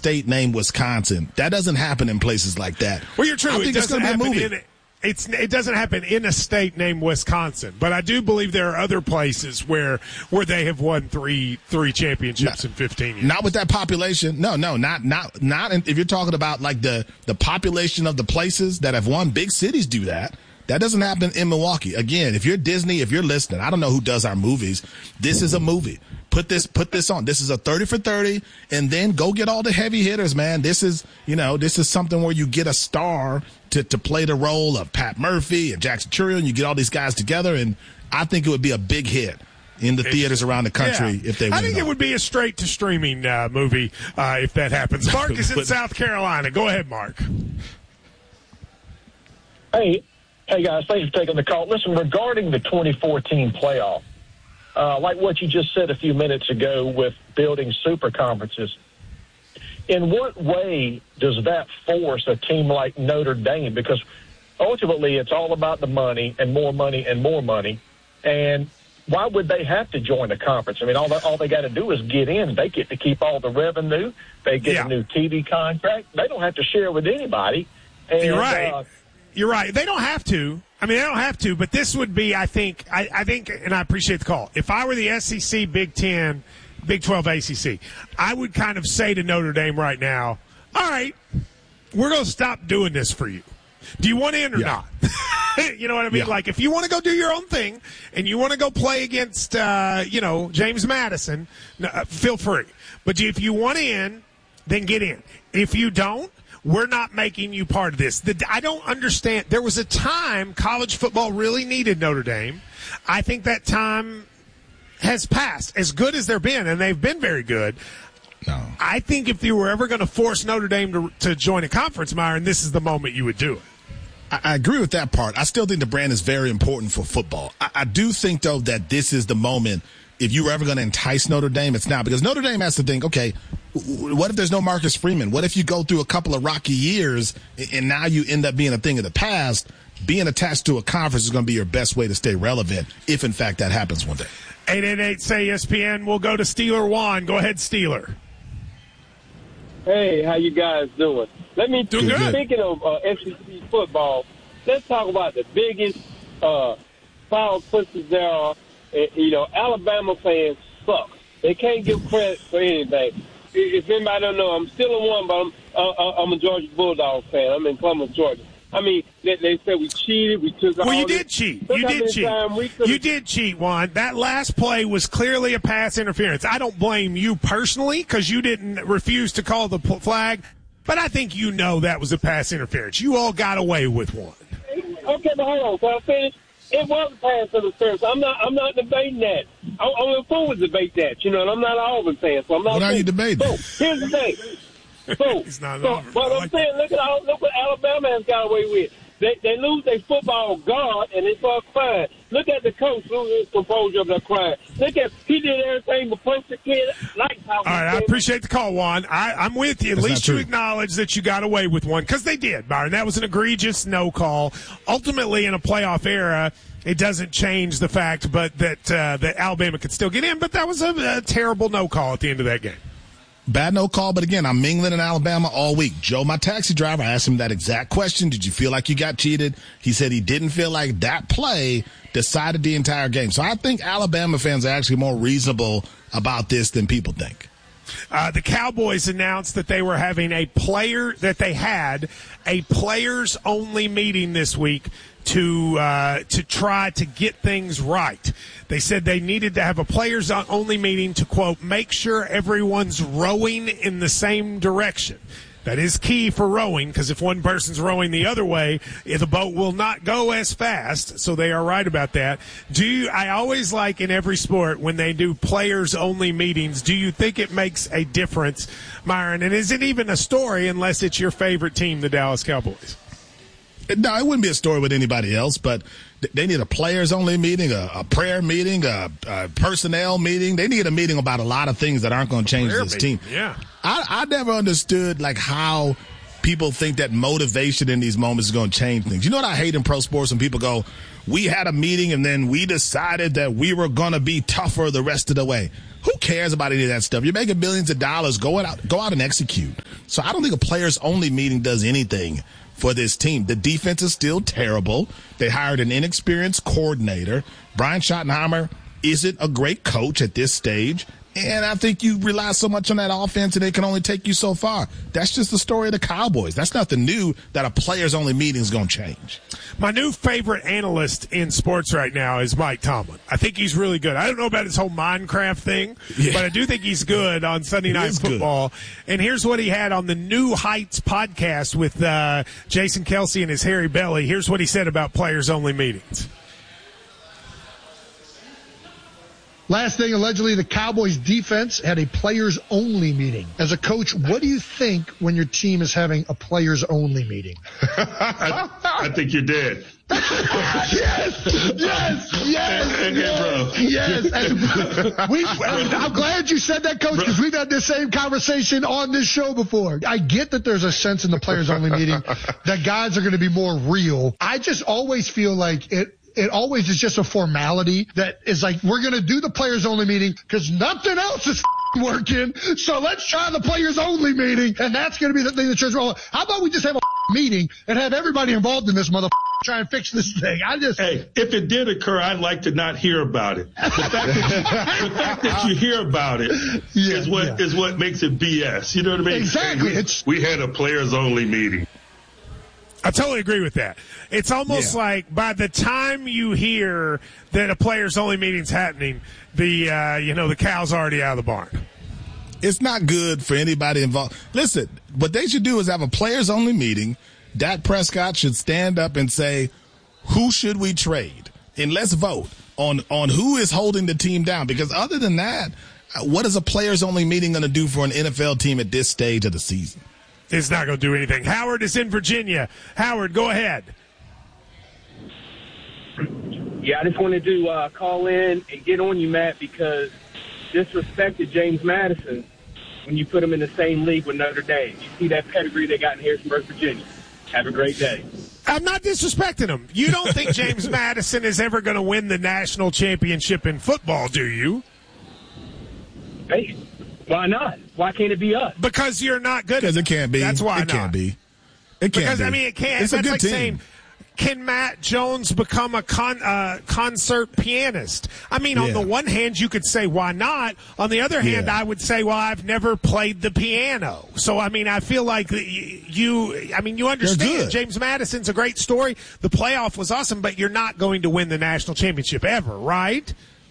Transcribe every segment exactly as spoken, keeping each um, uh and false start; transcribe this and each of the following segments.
state named Wisconsin. That doesn't happen in places like that. Well, you're true. I think it it's doesn't going to be a happen movie. in it's it doesn't happen in a state named Wisconsin, but I do believe there are other places where where they have won three three championships No, in fifteen years. Not with that population. No, no, not not not. In, if you're talking about like the the population of the places that have won, big cities do that. That doesn't happen in Milwaukee. Again, if you're Disney, if you're listening, I don't know who does our movies. This is a movie. Put this, put this on. This is a thirty for thirty, and then go get all the heavy hitters, man. This is, you know, this is something where you get a star to, to play the role of Pat Murphy and Jackson Churio, and you get all these guys together, and I think it would be a big hit in the theaters around the country yeah. if they win. I think it, it would be a straight to streaming uh, movie uh, if that happens. Mark is in South Carolina. Go ahead, Mark. Hey. Hey, guys, thanks for taking the call. Listen, regarding the twenty fourteen playoff, uh, like what you just said a few minutes ago with building super conferences, in what way does that force a team like Notre Dame? Because ultimately it's all about the money and more money and more money. And why would they have to join a conference? I mean, all, the, all they got to do is get in. They get to keep all the revenue. They get yeah. a new T V contract. They don't have to share with anybody. And, You're right. Uh, You're right. They don't have to. I mean, they don't have to, but this would be, I think, I, I think, and I appreciate the call. If I were the S E C, Big Ten, Big twelve, A C C, I would kind of say to Notre Dame right now, all right, we're going to stop doing this for you. Do you want in or yeah. not? You know what I mean? Yeah. Like, if you want to go do your own thing and you want to go play against, uh, you know, James Madison, uh, feel free. But if you want in, then get in. If you don't, we're not making you part of this. The, I don't understand. There was a time college football really needed Notre Dame. I think that time has passed. As good as they've been, and they've been very good. No. I think if you were ever going to force Notre Dame to, to join a conference, Myron, this is the moment you would do it. I, I agree with that part. I still think the brand is very important for football. I, I do think, though, that this is the moment. If you were ever going to entice Notre Dame, it's now. Because Notre Dame has to think, okay, what if there's no Marcus Freeman? What if you go through a couple of rocky years and now you end up being a thing of the past? Being attached to a conference is going to be your best way to stay relevant if, in fact, that happens one day. eight eight eight, say E S P N. We'll go to Steeler Juan. Go ahead, Steeler. Hey, how you guys doing? Let me, Doing good. Speaking of uh, S E C football, let's talk about the biggest uh, foul pussies there are. Uh, you know, Alabama fans suck. They can't give credit for anything. If anybody don't know, I'm still a one, but I'm, uh, I'm a Georgia Bulldog fan. I'm in Columbus, Georgia. I mean, they, they said we cheated. We took Well, all you this. did cheat. Look You how did many cheat. times we could've- You did cheat, Juan. That last play was clearly a pass interference. I don't blame you personally because you didn't refuse to call the pl- flag, but I think you know that was a pass interference. You all got away with one. Okay, but hold on. So I finished. It was a pass interference. I'm not. I'm not debating that. I, I'm a fool to debate that. You know, and I'm not an Auburn fan, so I'm not. What are you debating? So here's the thing. So, He's not an so Auburn. but I I'm like saying, look at all, look what Alabama has got away with. They they lose their football guard and they start crying. Look at the coach lose his composure of their crying. Look at he did everything but punch the kid. Like how All right, I appreciate the call, Juan. I, I'm with you. At That's least not you true. acknowledge that you got away with one because they did, Byron. That was an egregious no call. Ultimately, in a playoff era, it doesn't change the fact, but that uh, that Alabama could still get in. But that was a, a terrible no call at the end of that game. Bad no call, but again, I'm mingling in Alabama all week. Joe, my taxi driver, I asked him that exact question. Did you feel like you got cheated? He said he didn't feel like that play decided the entire game. So I think Alabama fans are actually more reasonable about this than people think. Uh, the Cowboys announced that they were having a player, that they had a players-only meeting this week to uh, to try to get things right. They said they needed to have a players-only meeting to, quote, make sure everyone's rowing in the same direction. That is key for rowing, because if one person's rowing the other way, the boat will not go as fast. So they are right about that. Do you, I always like in every sport when they do players-only meetings, do you think it makes a difference, Myron? And is it even a story unless it's your favorite team, the Dallas Cowboys? No, it wouldn't be a story with anybody else, but they need a players-only meeting, a, a prayer meeting, a, a personnel meeting. They need a meeting about a lot of things that aren't going to change Prayer this meeting, team. Yeah. I, I never understood, like, how people think that motivation in these moments is going to change things. You know what I hate in pro sports when people go, we had a meeting and then we decided that we were going to be tougher the rest of the way. Who cares about any of that stuff? You're making billions of dollars. Go out, go out and execute. So I don't think a players-only meeting does anything for this team. The defense is still terrible. They hired an inexperienced coordinator. Brian Schottenheimer isn't a great coach at this stage. And I think you rely so much on that offense and it can only take you so far. That's just the story of the Cowboys. That's nothing new that a players-only meeting is going to change. My new favorite analyst in sports right now is Mike Tomlin. I think he's really good. I don't know about his whole Minecraft thing, yeah. but I do think he's good on Sunday Night Football. Good. And here's what he had on the New Heights podcast with uh, Jason Kelsey and his hairy belly. Here's what he said about players-only meetings. Last thing, allegedly, the Cowboys defense had a players-only meeting. As a coach, what do you think when your team is having a players-only meeting? I, I think you're dead. yes, yes, yes, and, yes, and yes. And we, I'm glad you said that, Coach, because we've had this same conversation on this show before. I get that there's a sense in the players-only meeting that guys are going to be more real. I just always feel like it. It always is just a formality that is like, we're going to do the players only meeting because nothing else is working. So let's try the players only meeting. And that's going to be the thing that shows, well, how about we just have a meeting and have everybody involved in this mother try and fix this thing? I just, hey, if it did occur, I'd like to not hear about it. The fact that you, the fact that you hear about it yeah, is what, yeah. is what makes it B S. You know what I mean? Exactly. We, it's, we had a players only meeting. I totally agree with that. It's almost yeah. like by the time you hear that a players-only meeting's happening, the uh, you know the cow's already out of the barn. It's not good for anybody involved. Listen, what they should do is have a players-only meeting. Dak Prescott should stand up and say, who should we trade? And let's vote on, on who is holding the team down. Because other than that, what is a players-only meeting going to do for an N F L team at this stage of the season? It's not going to do anything. Howard is in Virginia. Howard, go ahead. Yeah, I just wanted to uh, call in and get on you, Matt, because disrespected James Madison when you put him in the same league with Notre Dame. You see that pedigree they got in Harrisonburg, Virginia. Have a great day. I'm not disrespecting him. You don't think James Madison is ever going to win the national championship in football, do you? Hey, why not? Why can't it be us? Because you're not good. Because it can't be. That's why it not. can't be. It can't because, be. I mean, it can't. It's That's a good like team. saying, can Matt Jones become a con, uh, concert pianist? I mean, on Yeah. the one hand, you could say, why not? On the other hand, Yeah. I would say, well, I've never played the piano. So, I mean, I feel like you, I mean, you understand. James Madison's a great story. The playoff was awesome, but you're not going to win the national championship ever, right?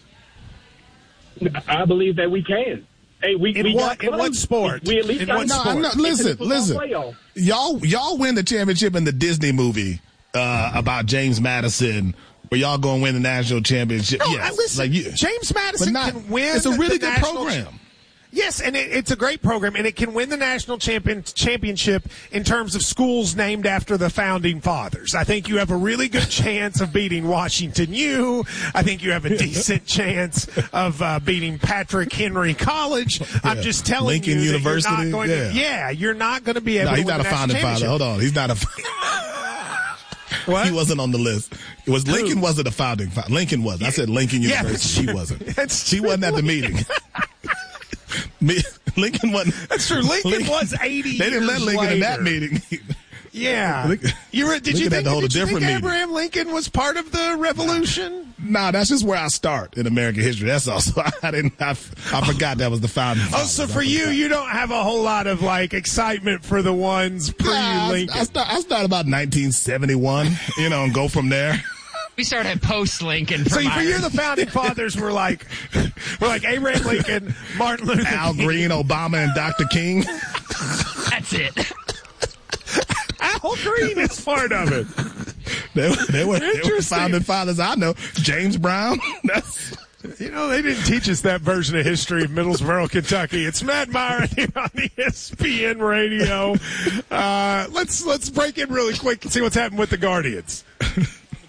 I believe that we can. Hey, we, in we what, got in what sport? We, we at least in got what no, sport? no, listen, listen. Playoff. Y'all, y'all win the championship in the Disney movie uh, about James Madison, where y'all going to win the national championship. No, yes. listen, like you, James Madison not, can win. It's a really the good national program. Cha- yes, and it, it's a great program, and it can win the national champion championship in terms of schools named after the founding fathers. I think you have a really good chance of beating Washington U. I think you have a decent chance of uh, beating Patrick Henry College. Yeah. I'm just telling Lincoln you University. That you're not going yeah. to, yeah, you're not going to be able no, to he's win not the a founding father. Hold on, he's not a. What? He wasn't on the list. It was Lincoln Who? wasn't a founding father. Lincoln was. I said Lincoln Yeah, University. that's He wasn't. That's he wasn't at the meeting. Me, Lincoln wasn't. That's true. Lincoln, Lincoln was eighty. They didn't let Lincoln later. in that meeting. Yeah. Lincoln, you were, did Lincoln you think, had to hold did a you different think meeting. Abraham Lincoln was part of the Revolution? Nah, that's just where I start in American history. That's all. So I didn't. I, I forgot that was the founding. Oh, so for you, you don't have a whole lot of like excitement for the ones pre-Lincoln. Nah, I, I, start, I started about nineteen seventy-one, you know, and go from there. We started post Lincoln. So for you, the founding fathers were like, were like Abraham Lincoln, Martin Luther Al King. Green, Obama, and Doctor King. That's it. Al Green is part of it. They, they, were, they were the founding fathers I know. James Brown. That's, you know, they didn't teach us that version of history of Middlesboro, Kentucky. It's Matt Myron here on E S P N Radio. Uh, let's let's break in really quick and see what's happened with the Guardians. What's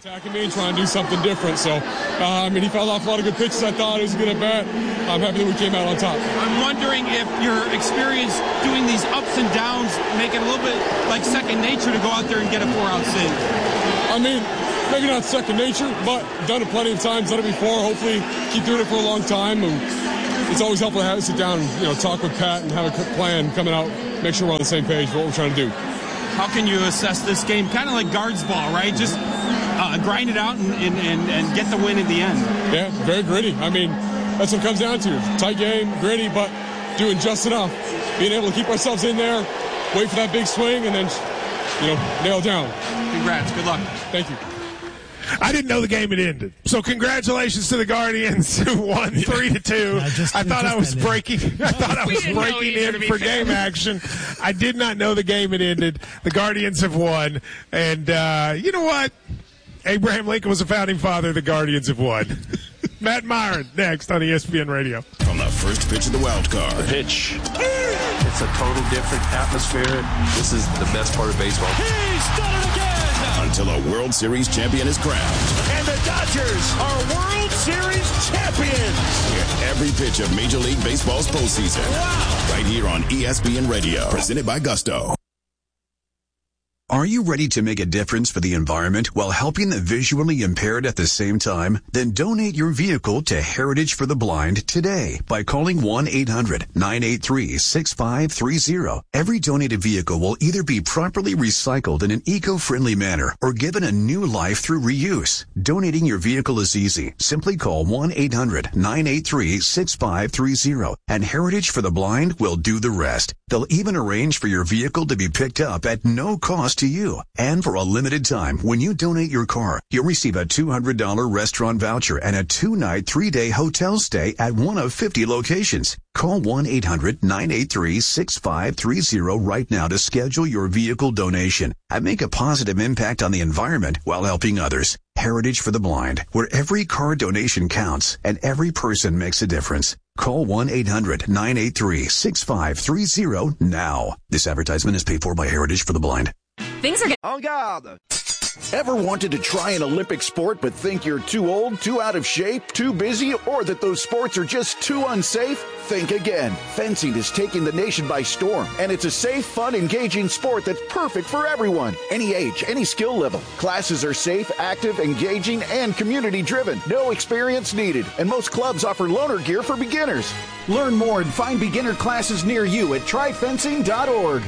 Attacking me and trying to do something different. So, uh, I mean, he fouled off a lot of good pitches. I thought he was good at bat. I'm happy that we came out on top. I'm wondering if your experience doing these ups and downs make it a little bit like second nature to go out there and get a four-out save. I mean, maybe not second nature, but done it plenty of times, done it before. Hopefully keep doing it for a long time. And it's always helpful to have sit down and, you know, talk with Pat and have a plan coming out, make sure we're on the same page for what we're trying to do. How can you assess this game? Kind of like guards ball, right? Just uh, grind it out and, and, and, and get the win in the end. Yeah, very gritty. I mean, that's what it comes down to. Tight game, gritty, but doing just enough. Being able to keep ourselves in there, wait for that big swing, and then, you know, nail down. Congrats. Good luck. Thank you. I didn't know the game had ended. So congratulations to the Guardians who won three to two. Yeah, just, I thought I was breaking I thought I was breaking in for game action. I did not know the game had ended. The Guardians have won. And uh, you know what? Abraham Lincoln was a founding father. The Guardians have won. Matt Myron next on E S P N Radio. From the first pitch of the wild card. The pitch. It's a total different atmosphere. This is the best part of baseball. He's done it again! Until a World Series champion is crowned. And the Dodgers are World Series champions! Hear every pitch of Major League Baseball's postseason. Wow! Right here on E S P N Radio. Presented by Gusto. Are you ready to make a difference for the environment while helping the visually impaired at the same time? Then donate your vehicle to Heritage for the Blind today by calling one eight hundred nine eight three six five three zero. Every donated vehicle will either be properly recycled in an eco-friendly manner or given a new life through reuse. Donating your vehicle is easy. Simply call one eight hundred nine eight three six five three zero and Heritage for the Blind will do the rest. They'll even arrange for your vehicle to be picked up at no cost to you. And for a limited time, when you donate your car, you'll receive a two hundred dollars restaurant voucher and a two-night, three-day hotel stay at one of fifty locations. Call one eight hundred nine eight three six five three zero right now to schedule your vehicle donation and make a positive impact on the environment while helping others. Heritage for the Blind, where every car donation counts and every person makes a difference. Call one eight hundred nine eight three six five three zero now. This advertisement is paid for by Heritage for the Blind. Things are En garde. Ever wanted to try an Olympic sport but think you're too old, too out of shape, too busy, or that those sports are just too unsafe? Think again. Fencing is taking the nation by storm, and it's a safe, fun, engaging sport that's perfect for everyone. Any age, any skill level. Classes are safe, active, engaging, and community-driven. No experience needed, and most clubs offer loaner gear for beginners. Learn more and find beginner classes near you at try fencing dot org.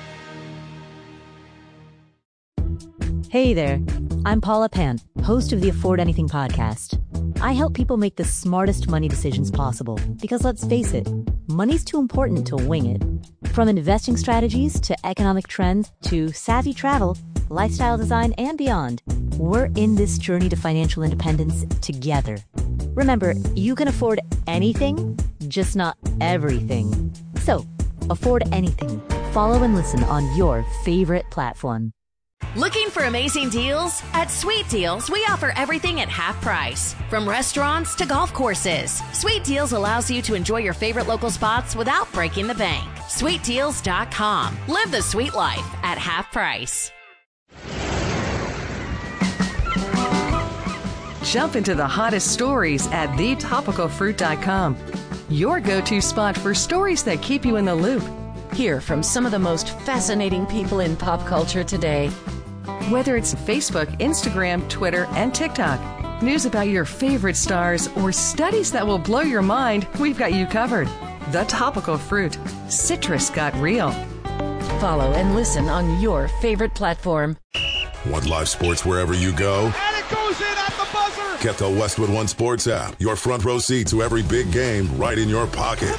Hey there, I'm Paula Pan, host of the Afford Anything podcast. I help people make the smartest money decisions possible because let's face it, money's too important to wing it. From investing strategies to economic trends to savvy travel, lifestyle design, and beyond, we're in this journey to financial independence together. Remember, you can afford anything, just not everything. So, afford anything. Follow and listen on your favorite platform. Looking for amazing deals? At Sweet Deals, we offer everything at half price. From restaurants to golf courses, Sweet Deals allows you to enjoy your favorite local spots without breaking the bank. sweet deals dot com. Live the sweet life at half price. Jump into the hottest stories at the topical fruit dot com. Your go-to spot for stories that keep you in the loop. Hear from some of the most fascinating people in pop culture today. Whether it's Facebook, Instagram, Twitter, and TikTok, news about your favorite stars, or studies that will blow your mind, we've got you covered. The Topical Fruit. Citrus got real. Follow and listen on your favorite platform. Want live sports wherever you go? And it goes in at the buzzer! Get the Westwood One Sports app. Your front row seat to every big game right in your pocket.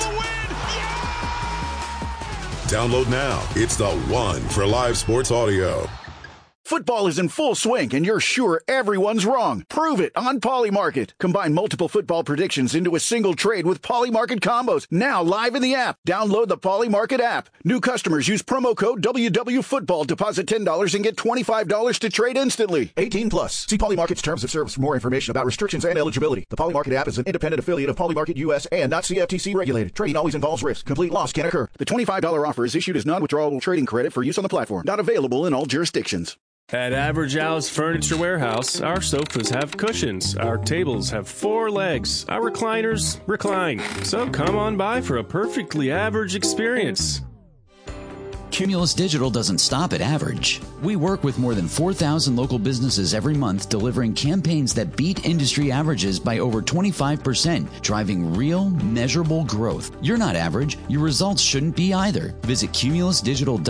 Download now. It's the one for live sports audio. Football is in full swing, and you're sure everyone's wrong. Prove it on Polymarket. Combine multiple football predictions into a single trade with Polymarket combos. Now live in the app. Download the Polymarket app. New customers use promo code W W Football. Deposit ten dollars and get twenty-five dollars to trade instantly. eighteen plus. See Polymarket's terms of service for more information about restrictions and eligibility. The Polymarket app is an independent affiliate of Polymarket U S and not C F T C regulated. Trading always involves risk. Complete loss can occur. The twenty-five dollars offer is issued as non-withdrawable trading credit for use on the platform. Not available in all jurisdictions. At Average Al's Furniture Warehouse, our sofas have cushions, our tables have four legs, our recliners recline. So come on by for a perfectly average experience. Cumulus Digital doesn't stop at average. We work with more than four thousand local businesses every month, delivering campaigns that beat industry averages by over twenty-five percent, driving real, measurable growth. You're not average. Your results shouldn't be either. Visit cumulus digital dot com.